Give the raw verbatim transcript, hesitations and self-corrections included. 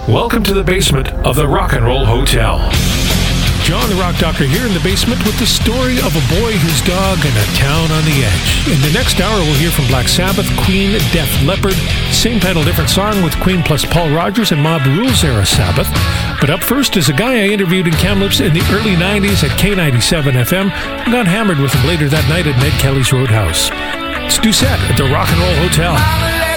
Welcome to the basement of the Rock and Roll Hotel. John the Rock Doctor here in the basement with the story of a boy, his dog, and a town on the edge. In the next hour, we'll hear from Black Sabbath, Queen, Def Leppard, same title, different song with Queen plus Paul Rogers and Mob Rules era Sabbath. But up first is a guy I interviewed in Kamloops in the early nineties at K ninety-seven F M and got hammered with him later that night at Ned Kelly's Roadhouse. It's Doucette at the Rock and Roll Hotel.